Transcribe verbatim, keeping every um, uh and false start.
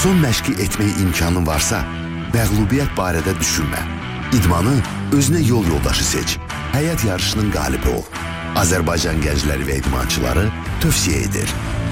son məşqi etmək imkanın varsa, məğlubiyyət barədə düşünmə. İdmanı özünə yol yoldaşı seç. Həyat yarışının qalibi ol. Azərbaycan gəncləri və idmançıları tövsiyə edir.